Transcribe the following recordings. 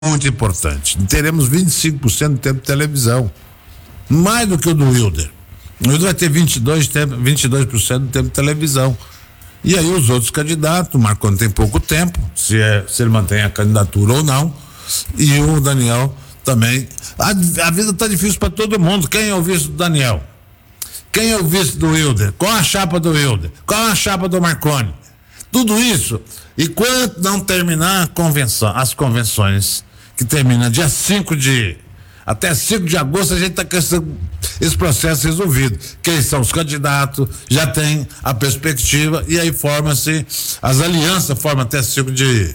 muito importante. Teremos 25% do tempo de televisão, mais do que o do Wilder. O Wilder vai ter 22% do tempo de televisão. E aí os outros candidatos, o Marconi tem pouco tempo, se ele mantém a candidatura ou não, e o Daniel também. A vida está difícil para todo mundo. Quem é o vice do Daniel? Quem é o vice do Wilder? Qual a chapa do Wilder? Qual a chapa do Marconi? Tudo isso, e quando não terminar as convenções, que termina dia 5 até 5 de agosto, a gente está com esse processo resolvido. Quem são os candidatos, já tem a perspectiva, e aí forma-se, as alianças formam até 5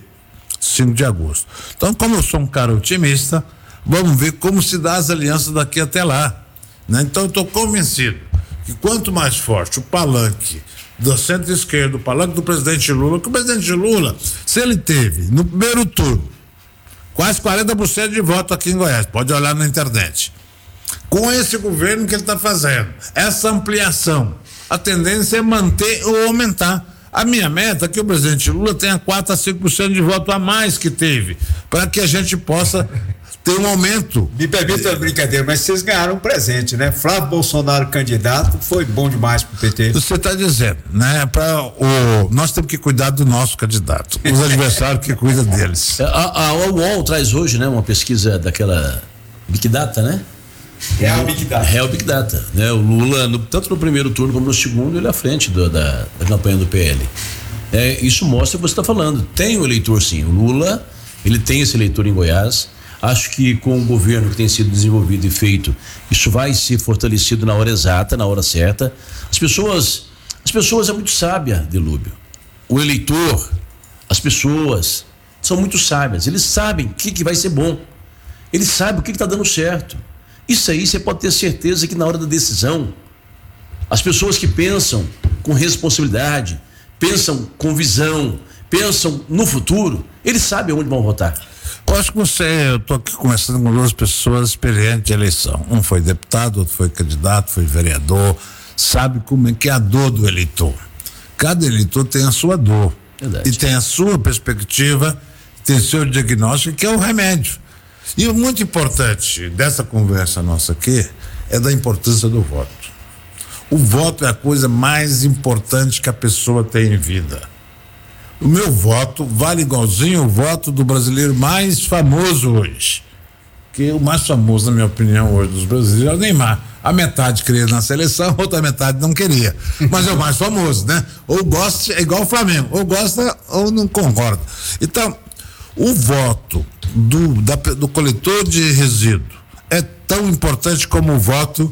de agosto. Então, como eu sou um cara otimista, vamos ver como se dá as alianças daqui até lá, né? Então, eu estou convencido que quanto mais forte o palanque do centro-esquerdo, o palanque do presidente Lula, que o presidente Lula, se ele teve no primeiro turno quase 40% de voto aqui em Goiás, pode olhar na internet, com esse governo que ele está fazendo, essa ampliação, a tendência é manter ou aumentar. A minha meta é que o presidente Lula tenha 4 a 5% de voto a mais que teve, para que a gente possa ter um aumento. Me permita a brincadeira, mas vocês ganharam um presente, né? Flávio Bolsonaro candidato, foi bom demais pro PT. Você está dizendo, né? Nós temos que cuidar do nosso candidato, os adversários que cuidam deles. A UOL traz hoje, né, uma pesquisa daquela Big Data, né? Real Big Data. Real Big Data, né? O Lula, tanto no primeiro turno como no segundo, ele é à frente da campanha do PL. Isso mostra o que você está falando. Tem o eleitor, sim. O Lula, ele tem esse eleitor em Goiás. Acho que com o governo que tem sido desenvolvido e feito, isso vai ser fortalecido na hora exata, na hora certa. As pessoas é muito sábia, Delúbio. O eleitor, as pessoas são muito sábias. Eles sabem o que vai ser bom. Eles sabem o que está dando certo. Isso aí você pode ter certeza que na hora da decisão, as pessoas que pensam com responsabilidade, pensam com visão, pensam no futuro, eles sabem onde vão votar. Eu acho que eu estou aqui conversando com duas pessoas experientes de eleição. Um foi deputado, outro foi candidato, foi vereador, sabe como é que é a dor do eleitor. Cada eleitor tem a sua dor. Verdade. E tem a sua perspectiva, tem seu diagnóstico, que é o remédio. E o muito importante dessa conversa nossa aqui é da importância do voto. O voto é a coisa mais importante que a pessoa tem em vida. O meu voto vale igualzinho o voto do brasileiro mais famoso hoje. Que o mais famoso, na minha opinião, hoje dos brasileiros é o Neymar. A metade queria na seleção, a outra metade não queria. Mas é o mais famoso, né? Ou gosta, é igual o Flamengo, ou gosta ou não concorda. Então, o voto do coletor de resíduo é tão importante como o voto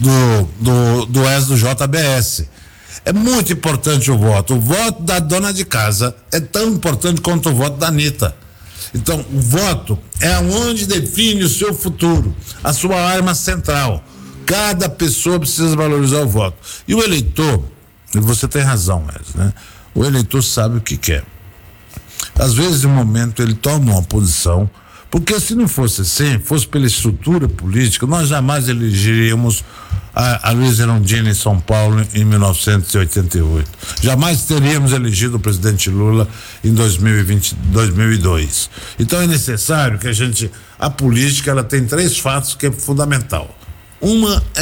do ex do JBS. É muito importante o voto. O voto da dona de casa é tão importante quanto o voto da Anitta. Então, o voto é onde define o seu futuro, a sua arma central. Cada pessoa precisa valorizar o voto. E o eleitor, e você tem razão, né? O eleitor sabe o que quer. Às vezes, no momento, ele toma uma posição, porque se não fosse assim, fosse pela estrutura política, nós jamais elegeríamos a Luiz Erundina em São Paulo em 1988. Jamais teríamos elegido o presidente Lula em 2002. Então é necessário que a política, ela tem 3 fatos que é fundamental. Uma é